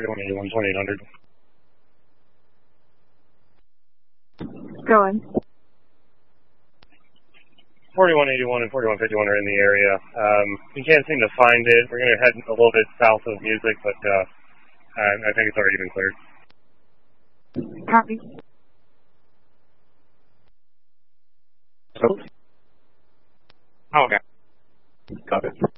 4181, 2800. Going. 4181 and 4151 are in the area. We can't seem to find it. We're going to head a little bit south of Music, but I think it's already been cleared. Copy. Oh, okay. Copy.